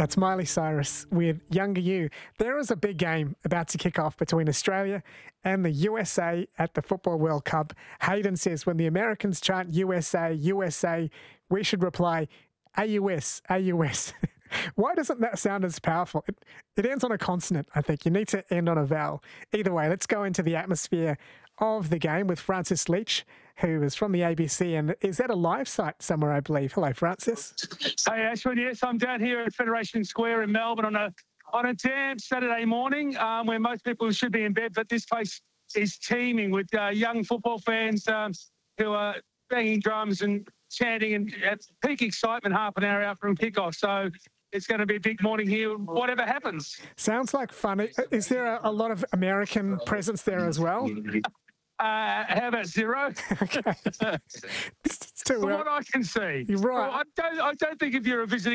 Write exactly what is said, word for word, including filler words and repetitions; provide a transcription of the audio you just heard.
That's Miley Cyrus with Younger You. There is a big game about to kick off between Australia and the U S A at the Football World Cup. Hayden says when the Americans chant U S A, U S A, we should reply A U S, A U S. Why doesn't that sound as powerful? It, it ends on a consonant, I think. You need to end on a vowel. Either way, let's go into the atmosphere of the game with Francis Leach, who is from the A B C and is at a live site somewhere, I believe. Hello, Francis. Hey, Ashwin. Yes, I'm down here at Federation Square in Melbourne on a on a damn Saturday morning um, where most people should be in bed, but this place is teeming with uh, young football fans um, who are banging drums and chanting and at peak excitement half an hour after kickoff. So it's going to be a big morning here, whatever happens. Sounds like fun. Is there a, a lot of American presence there as well? Uh, how about zero? Okay. From what I can see. You're right. Well, I don't. I don't think if you're a visiting